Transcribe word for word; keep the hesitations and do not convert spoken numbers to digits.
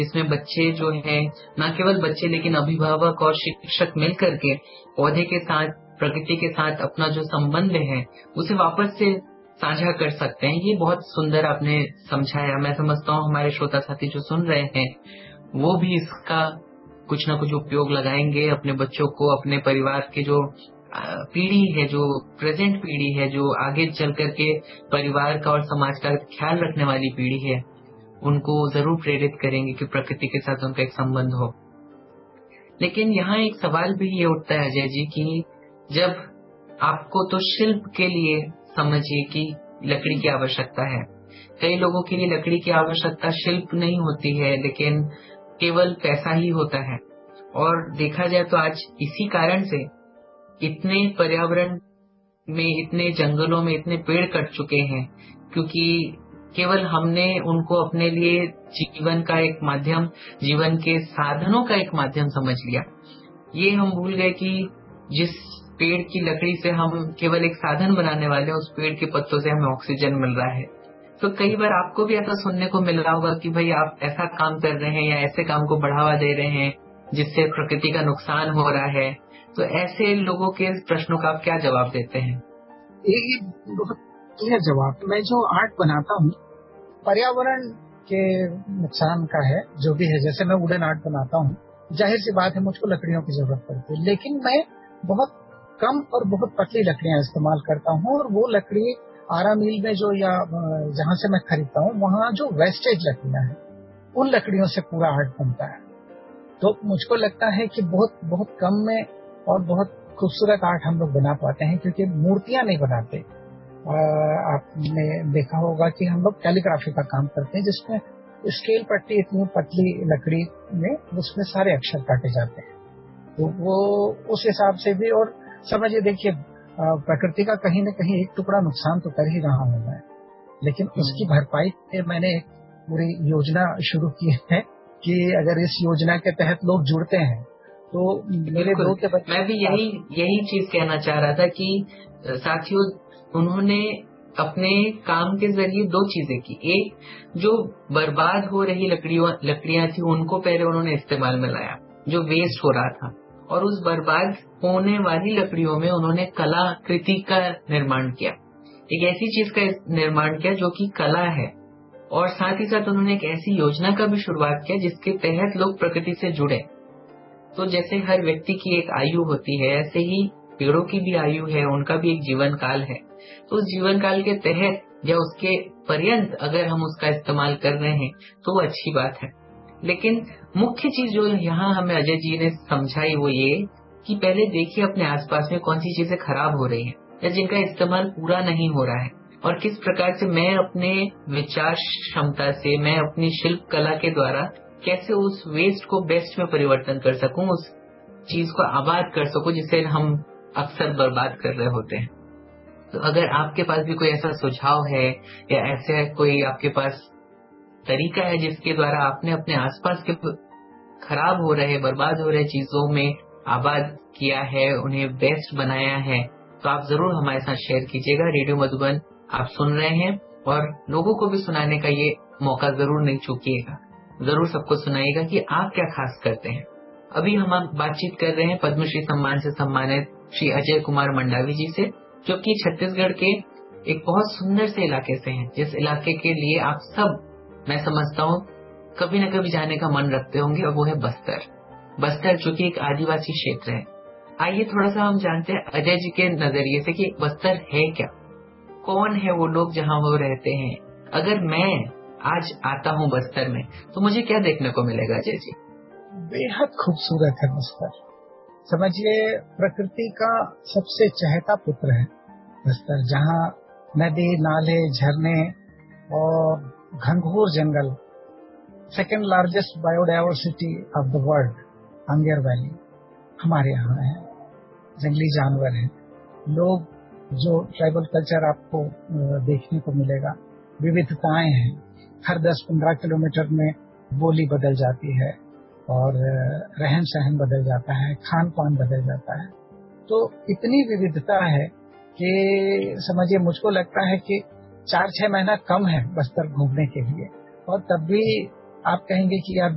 जिसमें बच्चे जो हैं, न केवल बच्चे लेकिन अभिभावक और शिक्षक मिलकर के पौधे के साथ, प्रकृति के साथ अपना जो संबंध है उसे वापस से साझा कर सकते हैं। ये बहुत सुंदर आपने समझाया। मैं समझता हूँ हमारे श्रोता साथी जो सुन रहे हैं वो भी इसका कुछ ना कुछ उपयोग लगाएंगे अपने बच्चों को, अपने परिवार के जो पीढ़ी है, जो प्रेजेंट पीढ़ी है, जो आगे चल करके परिवार का और समाज का ख्याल रखने वाली पीढ़ी है, उनको जरूर प्रेरित करेंगे कि प्रकृति के साथ उनका एक संबंध हो। लेकिन यहाँ एक सवाल भी ये उठता है अजय जी कि जब आपको तो शिल्प के लिए समझिए कि लकड़ी की आवश्यकता है, कई लोगों के लिए लकड़ी की आवश्यकता शिल्प नहीं होती है लेकिन केवल पैसा ही होता है। और देखा जाए तो आज इसी कारण से इतने पर्यावरण में, इतने जंगलों में इतने पेड़ कट चुके हैं क्योंकि केवल हमने उनको अपने लिए जीवन का एक माध्यम, जीवन के साधनों का एक माध्यम समझ लिया। ये हम भूल गए कि जिस पेड़ की लकड़ी से हम केवल एक साधन बनाने वाले हैं, उस पेड़ के पत्तों से हमें ऑक्सीजन मिल रहा है। तो कई बार आपको भी ऐसा सुनने को मिल रहा होगा कि भाई आप ऐसा काम कर रहे हैं या ऐसे काम को बढ़ावा दे रहे हैं जिससे प्रकृति का नुकसान हो रहा है। तो ऐसे लोगों के प्रश्नों का आप क्या जवाब देते हैं? एक बहुत क्लियर जवाब, मैं जो आर्ट बनाता हूँ पर्यावरण के नुकसान का है जो भी है। जैसे मैं वुडन आर्ट बनाता हूँ, जाहिर सी बात है मुझको लकड़ियों की जरूरत पड़ती है, लेकिन मैं बहुत कम और बहुत पतली लकड़ियां इस्तेमाल करता हूँ। और वो लकड़ी आरा मील में जो या जहाँ से मैं खरीदता हूँ वहाँ जो वेस्टेज लकड़ियां हैं उन लकड़ियों से पूरा आर्ट बनता है। तो मुझको लगता है कि बहुत बहुत कम में और बहुत खूबसूरत आर्ट हम लोग बना पाते हैं, क्योंकि मूर्तियां नहीं बनाते। आपने देखा होगा कि हम लोग कैलीग्राफी का काम करते हैं जिसमें स्केल पट्टी इतनी पतली लकड़ी में उसमें सारे अक्षर काटे जाते हैं। तो वो उस हिसाब से भी, और समझिए देखिए प्रकृति का कहीं न कहीं एक टुकड़ा नुकसान तो कर ही रहा हूं मैं, लेकिन उसकी भरपाई के मैंने एक पूरी योजना शुरू की है कि अगर इस योजना के तहत लोग जुड़ते हैं तो मेरे दो के बच्चे। मैं भी यही यही चीज कहना चाह रहा था कि साथियों, उन्होंने अपने काम के जरिए दो चीजें की। एक, जो बर्बाद हो रही लकड़ियों लकड़ियां थी उनको पहले उन्होंने इस्तेमाल में लाया, जो वेस्ट हो रहा था, और उस बर्बाद होने वाली लकड़ियों में उन्होंने कलाकृति का निर्माण किया, एक ऐसी चीज का निर्माण किया जो कि कला है। और साथ ही साथ उन्होंने एक ऐसी योजना का भी शुरुआत किया जिसके तहत लोग प्रकृति से जुड़े। तो जैसे हर व्यक्ति की एक आयु होती है, ऐसे ही पेड़ों की भी आयु है, उनका भी एक जीवन काल है। तो उस जीवन काल के तहत या उसके पर्यंत अगर हम उसका इस्तेमाल कर रहे हैं तो वो अच्छी बात है। लेकिन मुख्य चीज जो यहाँ हमें अजय जी ने समझाई वो ये कि पहले देखिए अपने आसपास में कौन सी चीजें खराब हो रही हैं या जिनका इस्तेमाल पूरा नहीं हो रहा है, और किस प्रकार से मैं अपने विचार क्षमता से, मैं अपनी शिल्प कला के द्वारा कैसे उस वेस्ट को बेस्ट में परिवर्तन कर सकूं, उस चीज को आबाद कर सकूं जिसे हम अक्सर बर्बाद कर रहे होते हैं। तो अगर आपके पास भी कोई ऐसा सुझाव है या ऐसे कोई आपके पास तरीका है जिसके द्वारा आपने अपने आसपास के खराब हो रहे, बर्बाद हो रहे चीजों में आबाद किया है, उन्हें बेस्ट बनाया है, तो आप जरूर हमारे साथ शेयर कीजिएगा। रेडियो मधुबन आप सुन रहे हैं और लोगों को भी सुनाने का ये मौका जरूर नहीं चूकिएगा, जरूर सबको सुनाइएगा कि आप क्या खास करते हैं। अभी हम बातचीत कर रहे हैं पद्मश्री सम्मान से सम्मानित श्री अजय कुमार मंडावी जी से, जो कि छत्तीसगढ़ के एक बहुत सुंदर से इलाके से हैं, जिस इलाके के लिए आप सब, मैं समझता हूँ, कभी न कभी जाने का मन रखते होंगे, और वो है बस्तर। बस्तर जो कि एक आदिवासी क्षेत्र है। आइए थोड़ा सा हम जानते हैं अजय जी के नजरिए से कि बस्तर है क्या, कौन है वो लोग जहाँ वो रहते हैं। अगर मैं आज आता हूँ बस्तर में तो मुझे क्या देखने को मिलेगा अजय जी? बेहद खूबसूरत है बस्तर। समझिए प्रकृति का सबसे चहेता पुत्र है बस्तर, जहाँ नदी, नाले, झरने और घनघोर जंगल, second largest biodiversity of the world, अंगेर valley हमारे यहाँ है। जंगली जानवर हैं, लोग, जो ट्राइबल कल्चर आपको देखने को मिलेगा, विविधताएं हैं। हर दस पंद्रह किलोमीटर में बोली बदल जाती है और रहन सहन बदल जाता है, खान पान बदल जाता है। तो इतनी विविधता है कि समझिए मुझको लगता है कि चार छह महीना कम है बस्तर घूमने के लिए, और तब भी आप कहेंगे कि यार